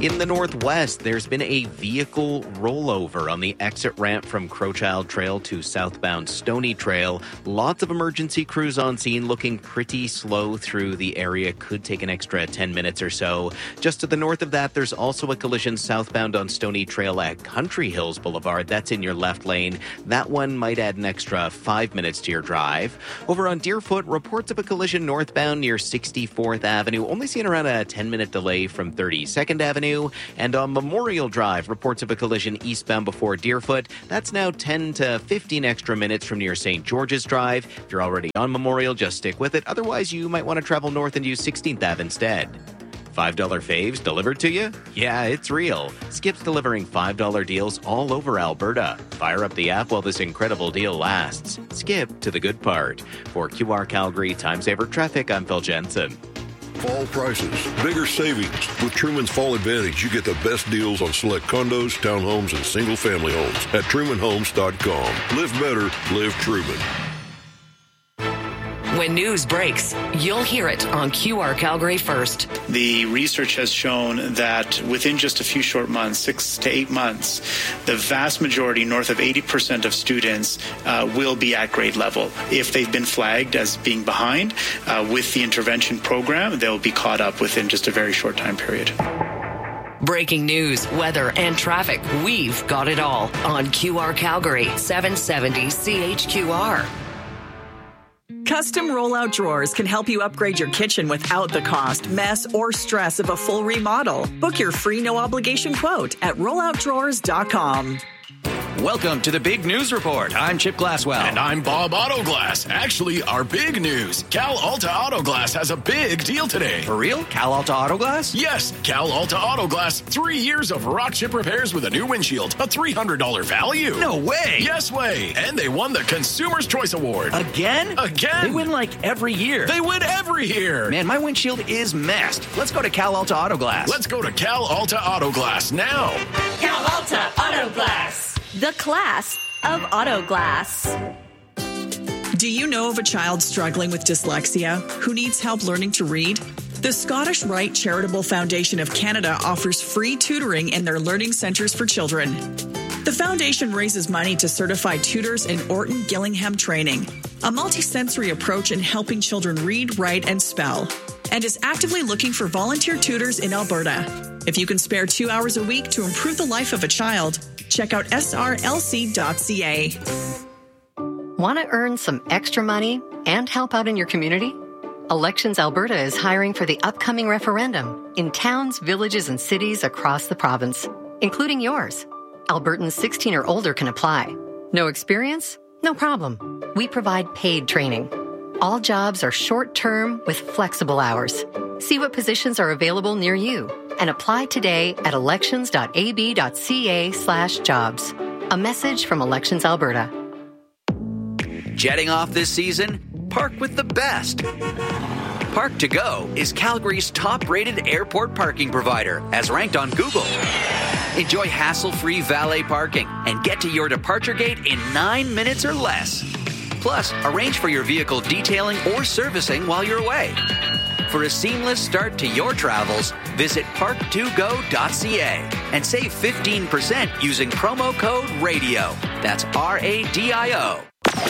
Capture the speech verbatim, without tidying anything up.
In the Northwest, there's been a vehicle rollover on the exit ramp from Crowchild Trail to southbound Stony Trail. Lots of emergency crews on scene, looking pretty slow through the area. Could take an extra ten minutes or so. Just to the north of that, there's also a collision southbound on Stony Trail at Country Hills Boulevard. That's in your left lane. That one might add an extra five minutes to your drive. Over on Deerfoot, reports of a collision northbound near sixty-fourth Avenue. Only seeing around a ten-minute delay from thirty-second Avenue. And on Memorial Drive, reports of a collision eastbound before Deerfoot. That's now ten to fifteen extra minutes from near Saint George's Drive. If you're already on Memorial, just stick with it. Otherwise, you might want to travel north and use sixteenth Avenue instead. five dollar faves delivered to you? Yeah, it's real. Skip's delivering five dollar deals all over Alberta. Fire up the app while this incredible deal lasts. Skip to the good part. For Q R Calgary Time Saver Traffic, I'm Phil Jensen. Fall prices, bigger savings. With Truman's Fall Advantage, you get the best deals on select condos, townhomes, and single-family homes at truman homes dot com. Live better, live Truman. When news breaks, you'll hear it on Q R Calgary first. The research has shown that within just a few short months, six to eight months, the vast majority, north of eighty percent of students, uh, will be at grade level. If they've been flagged as being behind, uh, with the intervention program, they'll be caught up within just a very short time period. Breaking news, weather, and traffic. We've got it all on Q R Calgary, seven seventy C H Q R. Custom rollout drawers can help you upgrade your kitchen without the cost, mess, or stress of a full remodel. Book your free no-obligation quote at rollout drawers dot com. Welcome to the Big News Report. I'm Chip Glasswell. And I'm Bob Autoglass. Actually, our big news. Cal Alta Autoglass has a big deal today. For real? Cal Alta Autoglass? Yes, Cal Alta Autoglass. Three years of rock chip repairs with a new windshield. A three hundred dollars value. No way. Yes way. And they won the Consumer's Choice Award. Again? Again. They win like every year. They win every year. Man, my windshield is messed. Let's go to Cal Alta Autoglass. Let's go to Cal Alta Autoglass now. Cal Alta Autoglass. The class of auto glass. Do you know of a child struggling with dyslexia who needs help learning to read? The Scottish Rite Charitable Foundation of Canada offers free tutoring in their learning centres for children. The foundation raises money to certify tutors in Orton Gillingham training, a multisensory approach in helping children read, write, and spell, and is actively looking for volunteer tutors in Alberta. If you can spare two hours a week to improve the life of a child, check out S R L C dot C A. Want to earn some extra money and help out in your community? Elections Alberta is hiring for the upcoming referendum in towns, villages, and cities across the province, including yours. Albertans sixteen or older can apply. No experience? No problem. We provide paid training. All jobs are short-term with flexible hours. See what positions are available near you and apply today at elections dot a b dot c a slash jobs. A message from Elections Alberta. Jetting off this season? Park with the best. Park to Go is Calgary's top-rated airport parking provider, as ranked on Google. Enjoy hassle-free valet parking and get to your departure gate in nine minutes or less. Plus, arrange for your vehicle detailing or servicing while you're away. For a seamless start to your travels, visit park to go dot c a and save fifteen percent using promo code RADIO. That's R A D I O.